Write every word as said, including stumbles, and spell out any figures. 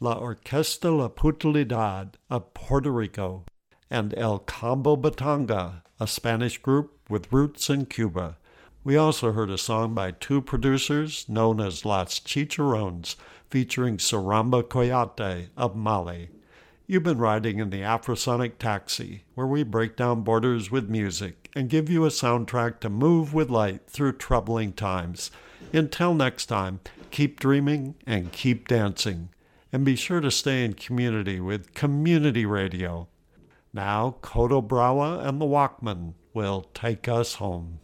La Orquesta La Putalidad of Puerto Rico, and El Combo Batanga, a Spanish group with roots in Cuba. We also heard a song by two producers known as Las Chicharrones, featuring Saramba Coyote of Mali. You've been riding in the Afrosonic Taxi, where we break down borders with music and give you a soundtrack to move with light through troubling times. Until next time, keep dreaming and keep dancing. And be sure to stay in community with Community Radio. Now, Koto Brawa and the Walkman will take us home.